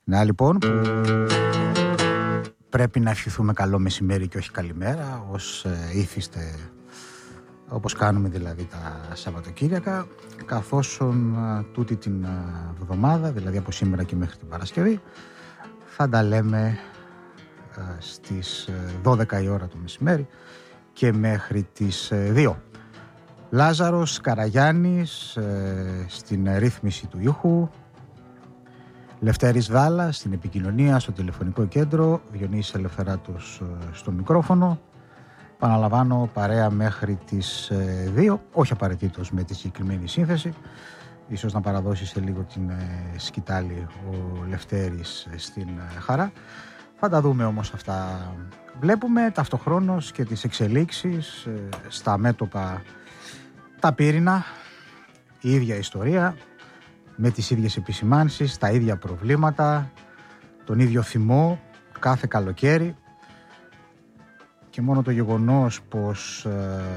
Να λοιπόν που πρέπει να ευχηθούμε καλό μεσημέρι και όχι καλημέρα, ως ήθιστε, όπως κάνουμε δηλαδή τα Σαββατοκύριακα, καθώς τούτη την εβδομάδα, δηλαδή από σήμερα και μέχρι την Παρασκευή, θα τα λέμε στις 12 η ώρα το μεσημέρι και μέχρι τις 2. Λάζαρος Καραγιάννης στην ρύθμιση του ήχου, Λευτέρης Δάλα στην επικοινωνία, στο τηλεφωνικό κέντρο, Διονύσης Ελευθεράτος στο μικρόφωνο. Παναλαμβάνω, παρέα μέχρι τις 2, όχι απαραίτητος με τη συγκεκριμένη σύνθεση, ίσως να παραδώσει σε λίγο την σκητάλη ο Λευτέρης στην Χαρά. Θα τα δούμε όμως αυτά. Βλέπουμε ταυτοχρόνως και τις εξελίξεις στα μέτωπα τα πύρινα, η ίδια ιστορία, με τις ίδιες επισημάνσεις, τα ίδια προβλήματα, τον ίδιο θυμό κάθε καλοκαίρι, και μόνο το γεγονός πως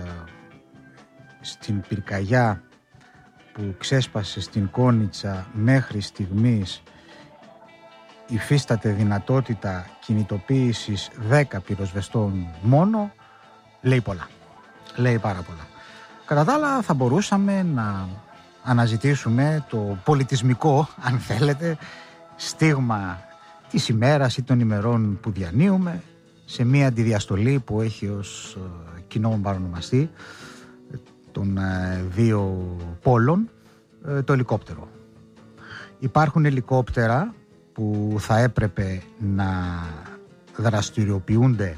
στην πυρκαγιά που ξέσπασε στην Κόνιτσα μέχρι στιγμής υφίσταται δυνατότητα κινητοποίησης 10 πυροσβεστών μόνο, λέει πολλά, λέει πάρα πολλά. Κατά τα άλλα θα μπορούσαμε να αναζητήσουμε το πολιτισμικό, αν θέλετε, στίγμα της ημέρας ή των ημερών που διανύουμε, σε μια αντιδιαστολή που έχει ως κοινό παρονομαστή των δύο πόλων το ελικόπτερο. Υπάρχουν ελικόπτερα που θα έπρεπε να δραστηριοποιούνται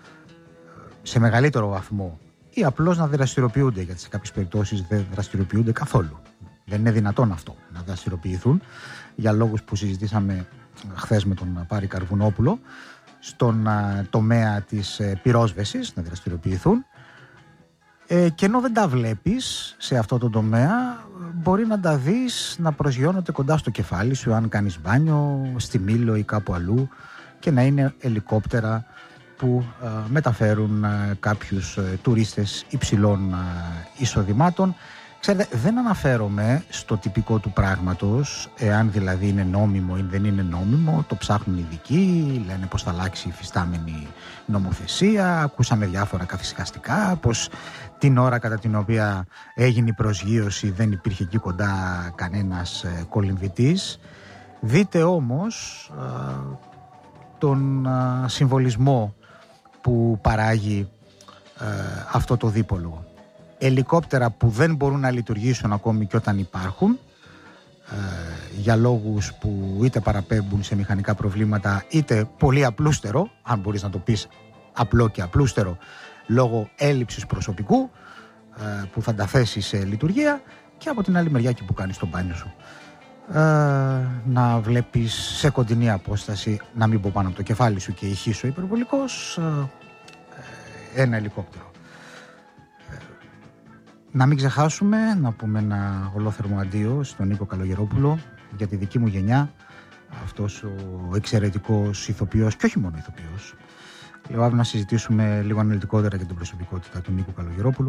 σε μεγαλύτερο βαθμό ή απλώς να δραστηριοποιούνται, γιατί σε κάποιες περιπτώσεις δεν δραστηριοποιούνται καθόλου. Δεν είναι δυνατόν αυτό, να δραστηριοποιηθούν, για λόγους που συζητήσαμε χθες με τον Πάρη Καρβουνόπουλο, στον τομέα της πυρόσβεσης, να δραστηριοποιηθούν. Και ενώ δεν τα βλέπεις σε αυτό το τομέα, μπορεί να τα δεις να προσγειώνονται κοντά στο κεφάλι σου, αν κάνεις μπάνιο, στη Μήλο ή κάπου αλλού, και να είναι ελικόπτερα που μεταφέρουν κάποιους τουρίστες υψηλών εισοδημάτων. Ξέρετε, δεν αναφέρομαι στο τυπικό του πράγματος, εάν δηλαδή είναι νόμιμο ή δεν είναι νόμιμο, το ψάχνουν οι ειδικοί, λένε πως θα αλλάξει η υφιστάμενη νομοθεσία, ακούσαμε διάφορα καθησυχαστικά, πως την ώρα κατά την οποία έγινε η προσγείωση δεν υπήρχε εκεί κοντά κανένας κολυμβητής. Δείτε όμως τον συμβολισμό που παράγει αυτό το δίπολο. Ελικόπτερα που δεν μπορούν να λειτουργήσουν ακόμη και όταν υπάρχουν, για λόγους που είτε παραπέμπουν σε μηχανικά προβλήματα, είτε πολύ απλούστερο, αν μπορείς να το πεις απλό και απλούστερο, λόγω έλλειψης προσωπικού που θα τα θέσει σε λειτουργία, και από την άλλη μεριά εκεί που κάνεις το μπάνιο σου να βλέπεις σε κοντινή απόσταση, να μην πω πάνω από το κεφάλι σου και ηχήσω υπερβολικός, ένα ελικόπτερο. Να μην ξεχάσουμε να πούμε ένα ολόθερμο αντίο στον Νίκο Καλογερόπουλο, για τη δική μου γενιά, αυτός ο εξαιρετικός ηθοποιός, και όχι μόνο ηθοποιός. Λέω αύριο να συζητήσουμε λίγο αναλυτικότερα για την προσωπικότητα του Νίκου Καλογερόπουλου.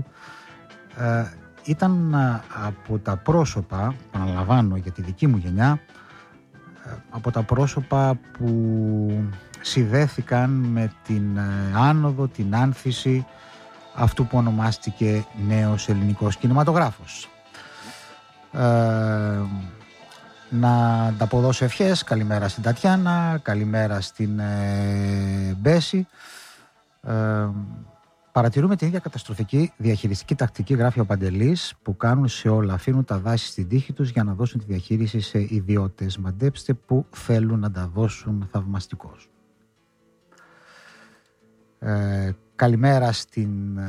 Ήταν από τα πρόσωπα, επαναλαμβάνω για τη δική μου γενιά, από τα πρόσωπα που συνδέθηκαν με την άνοδο, την άνθηση αυτού που ονομάστηκε νέος ελληνικός κινηματογράφος. Να ανταποδώσω ευχές, καλημέρα στην Τατιάνα, καλημέρα στην Μπέση. Παρατηρούμε την ίδια καταστροφική διαχειριστική τακτική, γράφει ο Παντελής, που κάνουν σε όλα. Αφήνουν τα δάση στην τύχη τους για να δώσουν τη διαχείριση σε ιδιώτες. Μαντέψτε που θέλουν να τα δώσουν θαυμαστικώς. Καλημέρα στην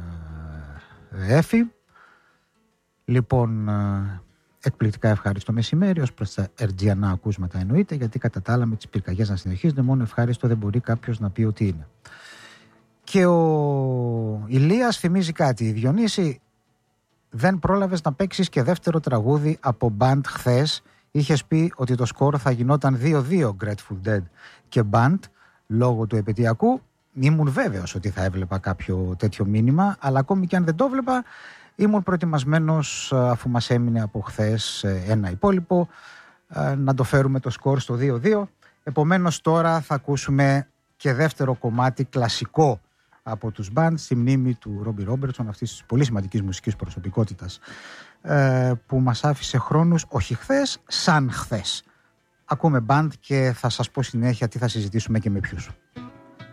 Έφη. Λοιπόν, εκπληκτικά ευχάριστο μεσημέρι, ως προς τα ερτζιανά ακούσματα εννοείται, γιατί κατά τα άλλα με τις πυρκαγιές να συνεχίζονται, μόνο ευχάριστο δεν μπορεί κάποιος να πει ότι είναι. Και ο Ηλίας θυμίζει κάτι. Διονύση, δεν πρόλαβες να παίξεις και δεύτερο τραγούδι από μπαντ χθες. Είχες πει ότι το σκορ θα γινόταν 2-2 Grateful Dead και μπαντ λόγω του επαιτειακού. Ήμουν βέβαιος ότι θα έβλεπα κάποιο τέτοιο μήνυμα, αλλά ακόμη και αν δεν το έβλεπα, ήμουν προετοιμασμένος, αφού μας έμεινε από χθες ένα υπόλοιπο, να το φέρουμε το σκορ στο 2-2. Επομένως τώρα θα ακούσουμε και δεύτερο κομμάτι κλασικό από τους band στη μνήμη του Ρόμπι Ρόμπερτσον, αυτής της πολύ σημαντικής μουσικής προσωπικότητας που μας άφησε χρόνους όχι χθες, σαν χθες. Ακούμε band και θα σας πω συνέχεια τι θα συζητήσουμε και με ποιους.